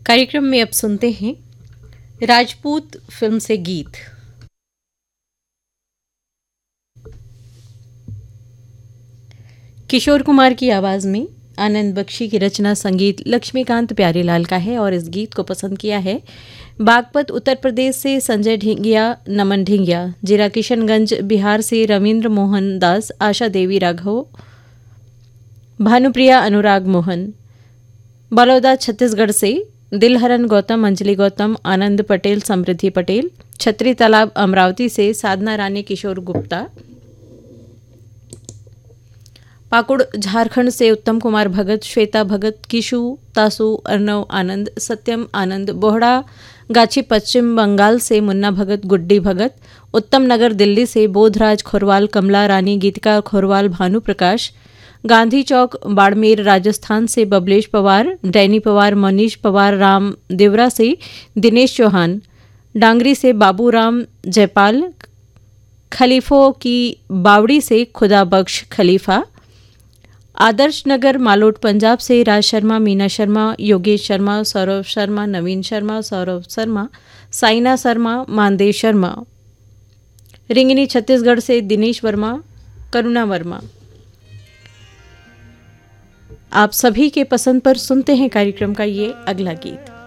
कार्यक्रम में अब सुनते हैं राजपूत फिल्म से गीत। किशोर कुमार की आवाज में आनंद बख्शी की रचना, संगीत लक्ष्मीकांत प्यारेलाल का है और इस गीत को पसंद किया है बागपत उत्तर प्रदेश से संजय ढिंगिया, नमन ढिंगिया, जिला किशनगंज बिहार से रविंद्र मोहन दास, आशा देवी राघव, भानुप्रिया अनुराग मोहन, बलौदा छत्तीसगढ़ से दिलहरन गौतम, अंजलि गौतम, आनंद पटेल, समृद्धि पटेल, छतरी तालाब अमरावती से साधना रानी, किशोर गुप्ता, पाकुड़ झारखंड से उत्तम कुमार भगत, श्वेता भगत, किशु तासु, अर्नव आनंद, सत्यम आनंद, बोहड़ा गाछी पश्चिम बंगाल से मुन्ना भगत, गुड्डी भगत, उत्तम नगर दिल्ली से बोधराज खोरवाल, कमला रानी, गीतिका खोरवाल, भानु प्रकाश, गांधी चौक बाड़मेर राजस्थान से बबलेश पवार, डैनी पवार, मनीष पवार, राम देवरा से दिनेश चौहान, डांगरी से बाबूराम जयपाल, खलीफों की बावड़ी से खुदा बख्श खलीफा, आदर्श नगर मालोट पंजाब से राज शर्मा, मीना शर्मा, योगेश शर्मा, सौरभ शर्मा, नवीन शर्मा, सौरभ शर्मा, साइना शर्मा, मानदेव शर्मा, रिंगनी छत्तीसगढ़ से दिनेश वर्मा, करुणा वर्मा। आप सभी के पसंद पर सुनते हैं कार्यक्रम का ये अगला गीत।